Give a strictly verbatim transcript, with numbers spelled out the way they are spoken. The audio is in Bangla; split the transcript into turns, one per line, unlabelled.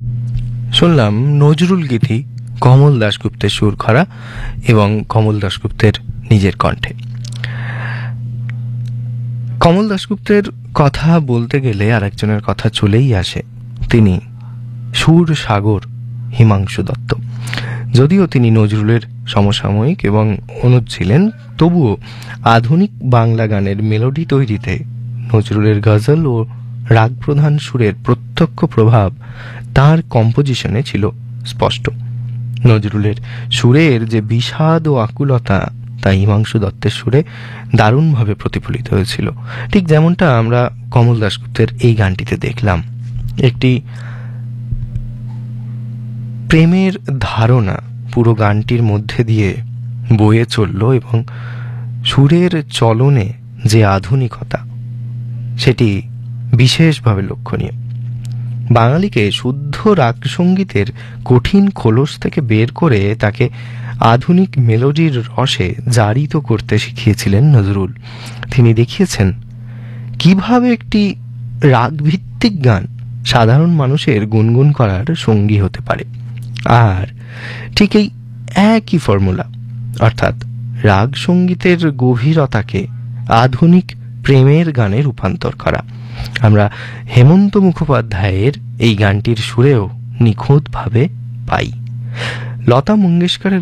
শুনলাম নজরুল গীতি কমল দাশগুপ্তের সুর করা এবং কমল দাশগুপ্তের নিজের কণ্ঠে। কমল দাশগুপ্তের কথা বলতে গেলে আরেকজনের কথা চলেই আসে, তিনি সুর সাগর হিমাংশু দত্ত। যদিও তিনি নজরুলের সমসাময়িক এবং অনুজ ছিলেন, তবুও আধুনিক বাংলা গানের মেলোডি তৈরিতে নজরুলের গজল ও রাগপ্রধান সুরের প্রত্যক্ষ প্রভাব তার কম্পোজিশনে ছিল স্পষ্ট। নজরুলের সুরের যে বিষাদ ও আকুলতা তা হিমাংশু দত্তের সুরে দারুণভাবে প্রতিফলিত হয়েছিল, ঠিক যেমনটা আমরা কমল দাশগুপ্তের এই গানটিতে দেখলাম। একটি প্রেমের ধারণা পুরো গানটির মধ্যে দিয়ে বয়ে চলল এবং সুরের চলনে যে আধুনিকতা সেটি বিশেষভাবে লক্ষণীয়। বাঙালিকে শুদ্ধ রাগ সঙ্গীতের কঠিন খোলস থেকে বের করে তাকে আধুনিক মেলোডির রসে জারিত করতে শিখিয়েছিলেন নজরুল। তিনি দেখিয়েছেন কিভাবে একটি রাগভিত্তিক গান সাধারণ মানুষের গুনগুন করার সঙ্গী হতে পারে। আর ঠিক এই একই ফর্মুলা, অর্থাৎ রাগ সঙ্গীতের গভীরতাকে আধুনিক প্রেমের গানে রূপান্তর করা, আমরা হেমন্ত মুখোপাধ্যায়ের এই গানটির সুরেও নিখুঁতভাবে পাই। লতা মঙ্গেশকরের